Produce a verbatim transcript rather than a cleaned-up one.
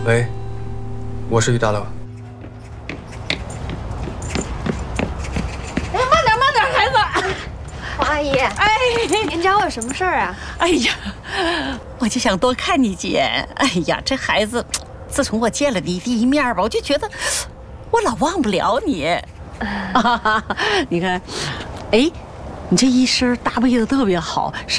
喂，我是于大乐。 哎，慢点，慢点，孩子。 黄阿姨， 哎， 您找我有什么事儿啊？ 哎呀，我就想多看你几眼。哎呀，这孩子，自从我见了你第一面吧，我就觉得我老忘不了你。啊、你看，哎，你这一身搭配的特别好，是。